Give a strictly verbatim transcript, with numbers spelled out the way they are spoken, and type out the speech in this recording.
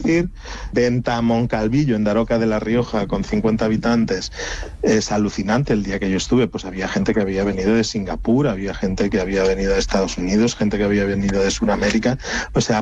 decir. Venta Moncalvillo, en Daroca de la Rioja, con cincuenta habitantes, es alucinante. El día que yo estuve, pues había gente que había venido de Singapur, había gente que había venido de Estados Unidos, gente que había venido de Sudamérica, o sea,